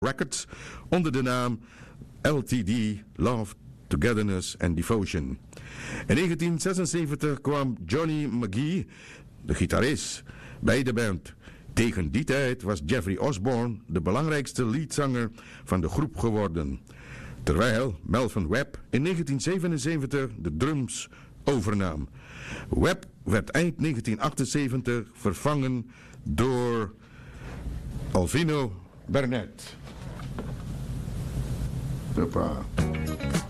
Records onder de naam LTD, Love, Togetherness and Devotion. In 1976 kwam Johnny McGee, de gitarist, bij de band. Tegen die tijd was Jeffrey Osborne de belangrijkste leadzanger van de groep geworden, terwijl Melvin Webb in 1977 de drums overnam. Webb werd eind 1978 vervangen door Alvino Burnett. Hoppa.